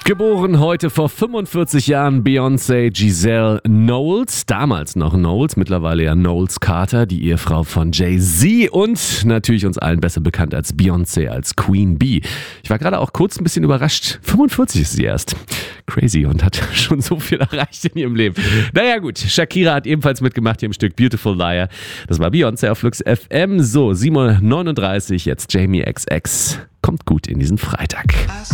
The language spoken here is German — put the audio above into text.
Geboren heute vor 45 Jahren Beyoncé Giselle Knowles, damals noch Knowles, mittlerweile ja Knowles Carter, die Ehefrau von Jay-Z und natürlich uns allen besser bekannt als Beyoncé, als Queen Bee. Ich war gerade auch kurz ein bisschen überrascht, 45 ist sie erst. Crazy und hat schon so viel erreicht in ihrem Leben. Naja gut, Shakira hat ebenfalls mitgemacht hier im Stück Beautiful Liar. Das war Beyoncé auf Flux FM. So, 7:39 Uhr, jetzt Jamie XX. Kommt gut in diesen Freitag.